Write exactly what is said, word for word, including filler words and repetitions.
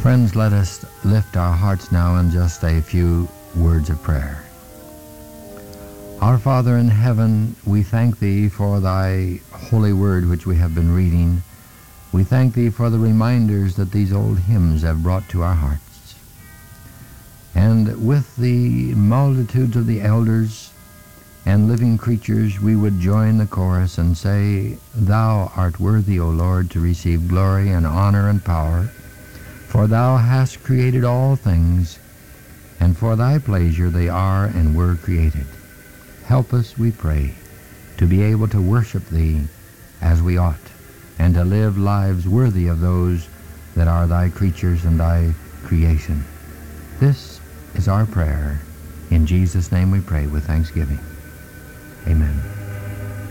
Friends, let us lift our hearts now in just a few words of prayer. Our Father in heaven, we thank Thee for Thy holy word which we have been reading. We thank Thee for the reminders that these old hymns have brought to our hearts. And with the multitudes of the elders and living creatures, we would join the chorus and say, Thou art worthy, O Lord, to receive glory and honor and power, for Thou hast created all things, and for Thy pleasure they are and were created. Help us, we pray, to be able to worship Thee as we ought, and to live lives worthy of those that are Thy creatures and Thy creation. This is our prayer. In Jesus' name we pray with thanksgiving. Amen.